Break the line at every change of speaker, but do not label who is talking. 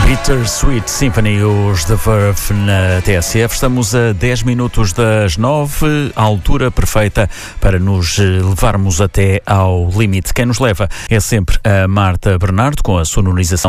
Bittersweet Symphony, os The Verve na TSF. Estamos a 10 minutos das 9, a altura perfeita para nos levarmos até ao limite. Quem nos leva é sempre a Marta Bernardo, com a sonorização